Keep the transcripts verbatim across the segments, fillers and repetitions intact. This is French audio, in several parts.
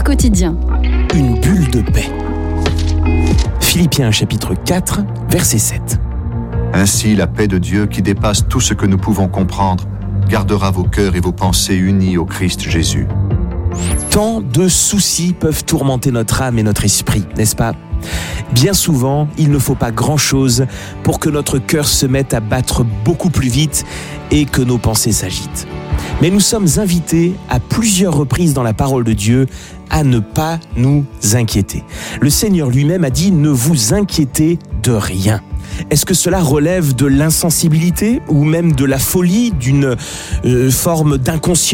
quotidien. Une bulle de paix. Philippiens chapitre quatre, verset sept. Ainsi, la paix de Dieu, qui dépasse tout ce que nous pouvons comprendre, gardera vos cœurs et vos pensées unis au Christ Jésus. Tant de soucis peuvent tourmenter notre âme et notre esprit, n'est-ce pas ? Bien souvent, il ne faut pas grand-chose pour que notre cœur se mette à battre beaucoup plus vite et que nos pensées s'agitent. Mais nous sommes invités à plusieurs reprises dans la parole de Dieu à ne pas nous inquiéter. Le Seigneur lui-même a dit « Ne vous inquiétez de rien ». Est-ce que cela relève de l'insensibilité ou même de la folie, d'une euh, forme d'inconscience ?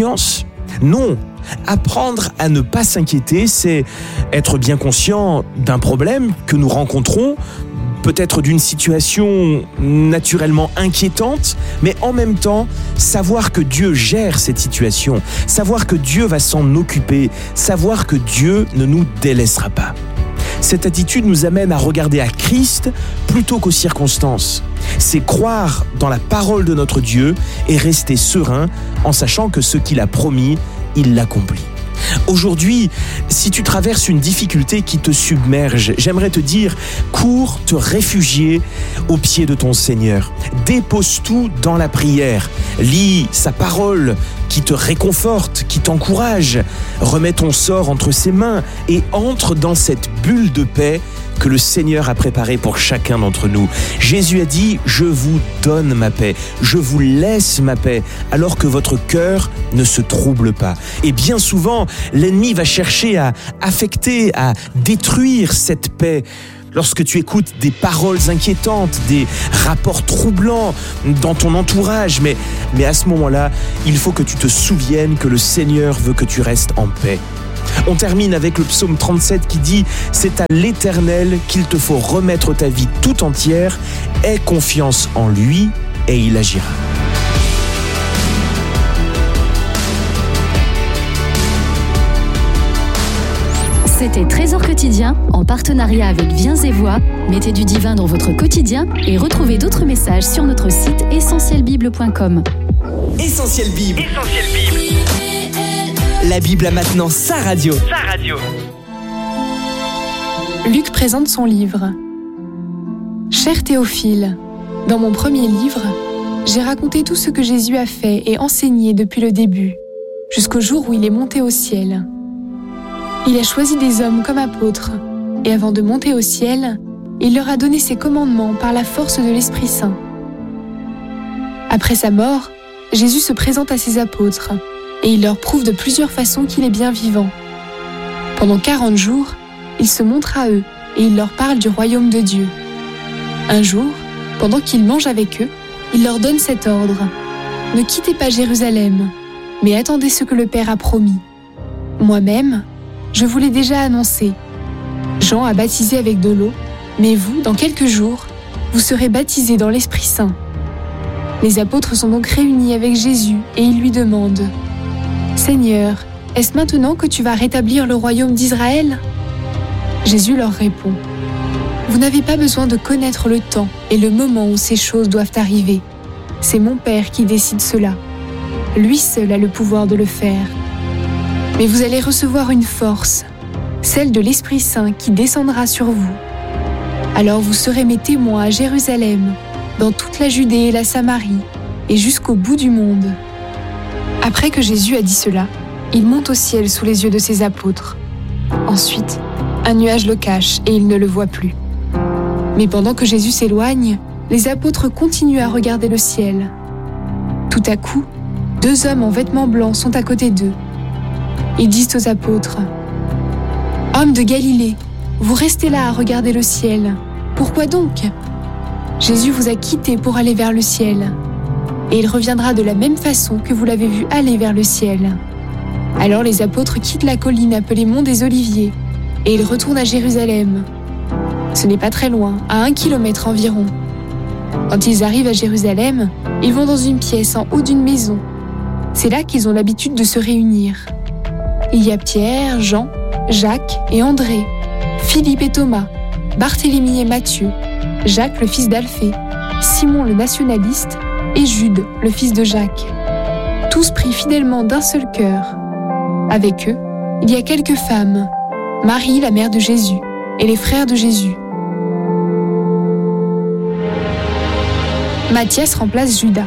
Non. Apprendre à ne pas s'inquiéter, c'est être bien conscient d'un problème que nous rencontrons, peut-être d'une situation naturellement inquiétante, mais en même temps, savoir que Dieu gère cette situation, savoir que Dieu va s'en occuper, savoir que Dieu ne nous délaissera pas. Cette attitude nous amène à regarder à Christ plutôt qu'aux circonstances. C'est croire dans la parole de notre Dieu et rester serein en sachant que ce qu'il a promis, il l'accomplit. Aujourd'hui, si tu traverses une difficulté qui te submerge, j'aimerais te dire, cours te réfugier aux pieds de ton Seigneur. Dépose tout dans la prière. Lis sa parole qui te réconforte, qui t'encourage. Remets ton sort entre ses mains et entre dans cette bulle de paix que le Seigneur a préparée pour chacun d'entre nous. Jésus a dit « Je vous donne ma paix, je vous laisse ma paix, alors que votre cœur ne se trouble pas. » Et bien souvent, l'ennemi va chercher à affecter, à détruire cette paix. Lorsque tu écoutes des paroles inquiétantes, des rapports troublants dans ton entourage, mais, mais à ce moment-là, il faut que tu te souviennes que le Seigneur veut que tu restes en paix. On termine avec le psaume trente-sept qui dit « C'est à l'Éternel qu'il te faut remettre ta vie tout entière, aie confiance en lui et il agira. » C'était Trésor quotidien en partenariat avec Viens et Voix. Mettez du divin dans votre quotidien et retrouvez d'autres messages sur notre site essentiel bible point com. Essentiel Bible. Essentiel Bible. La Bible a maintenant sa radio. Sa radio. Luc présente son livre. Cher Théophile, dans mon premier livre, j'ai raconté tout ce que Jésus a fait et enseigné depuis le début, jusqu'au jour où il est monté au ciel. Il a choisi des hommes comme apôtres, et avant de monter au ciel, il leur a donné ses commandements par la force de l'Esprit Saint. Après sa mort, Jésus se présente à ses apôtres, et il leur prouve de plusieurs façons qu'il est bien vivant. Pendant quarante jours, il se montre à eux, et il leur parle du royaume de Dieu. Un jour, pendant qu'il mange avec eux, il leur donne cet ordre. Ne quittez pas Jérusalem, mais attendez ce que le Père a promis. Moi-même, je vous l'ai déjà annoncé. Jean a baptisé avec de l'eau, mais vous, dans quelques jours, vous serez baptisés dans l'Esprit Saint. Les apôtres sont donc réunis avec Jésus et ils lui demandent « Seigneur, est-ce maintenant que tu vas rétablir le royaume d'Israël ?» Jésus leur répond « Vous n'avez pas besoin de connaître le temps et le moment où ces choses doivent arriver. C'est mon Père qui décide cela. Lui seul a le pouvoir de le faire. Mais vous allez recevoir une force, celle de l'Esprit Saint qui descendra sur vous. Alors vous serez mes témoins à Jérusalem, dans toute la Judée et la Samarie, et jusqu'au bout du monde. » Après que Jésus a dit cela, il monte au ciel sous les yeux de ses apôtres. Ensuite, un nuage le cache et ils ne le voient plus. Mais pendant que Jésus s'éloigne, les apôtres continuent à regarder le ciel. Tout à coup, deux hommes en vêtements blancs sont à côté d'eux. Ils disent aux apôtres « Hommes de Galilée, vous restez là à regarder le ciel. Pourquoi donc ? Jésus vous a quittés pour aller vers le ciel. Et il reviendra de la même façon que vous l'avez vu aller vers le ciel. » Alors les apôtres quittent la colline appelée Mont des Oliviers et ils retournent à Jérusalem. Ce n'est pas très loin, à un kilomètre environ. Quand ils arrivent à Jérusalem, ils vont dans une pièce en haut d'une maison. C'est là qu'ils ont l'habitude de se réunir. Il y a Pierre, Jean, Jacques et André, Philippe et Thomas, Barthélemy et Matthieu, Jacques le fils d'Alphée, Simon le nationaliste et Jude le fils de Jacques. Tous pris fidèlement d'un seul cœur. Avec eux, il y a quelques femmes, Marie, la mère de Jésus, et les frères de Jésus. Matthias remplace Judas.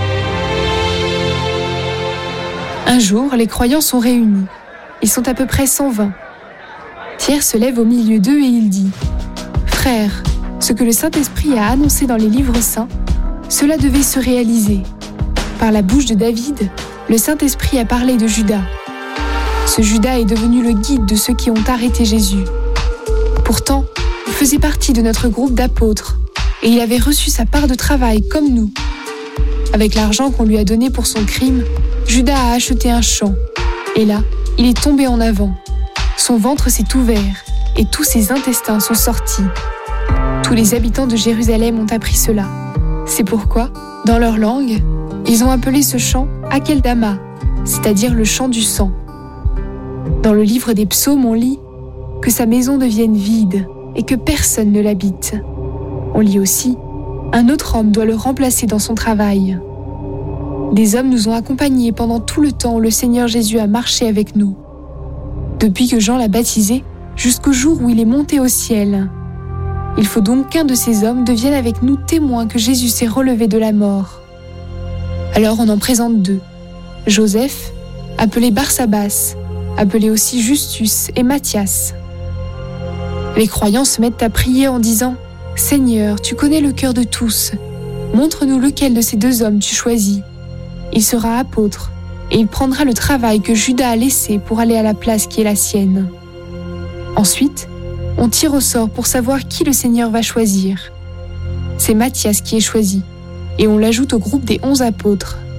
Un jour, les croyants sont réunis. Ils sont à peu près cent vingt. Pierre se lève au milieu d'eux et il dit « Frères, ce que le Saint-Esprit a annoncé dans les livres saints, cela devait se réaliser. Par la bouche de David, le Saint-Esprit a parlé de Judas. Ce Judas est devenu le guide de ceux qui ont arrêté Jésus. Pourtant, il faisait partie de notre groupe d'apôtres et il avait reçu sa part de travail comme nous. Avec l'argent qu'on lui a donné pour son crime, Judas a acheté un champ. Et là, il est tombé en avant. Son ventre s'est ouvert et tous ses intestins sont sortis. Tous les habitants de Jérusalem ont appris cela. C'est pourquoi, dans leur langue, ils ont appelé ce champ Akeldama, c'est-à-dire le champ du sang. Dans le livre des psaumes, on lit que sa maison devienne vide et que personne ne l'habite. On lit aussi un autre homme doit le remplacer dans son travail. Des hommes nous ont accompagnés pendant tout le temps où le Seigneur Jésus a marché avec nous. Depuis que Jean l'a baptisé, jusqu'au jour où il est monté au ciel. Il faut donc qu'un de ces hommes devienne avec nous témoin que Jésus s'est relevé de la mort. Alors on en présente deux. Joseph, appelé Barsabas, appelé aussi Justus et Matthias. Les croyants se mettent à prier en disant « Seigneur, tu connais le cœur de tous. Montre-nous lequel de ces deux hommes tu choisis. Il sera apôtre et il prendra le travail que Judas a laissé pour aller à la place qui est la sienne. » Ensuite, on tire au sort pour savoir qui le Seigneur va choisir. C'est Matthias qui est choisi et on l'ajoute au groupe des onze apôtres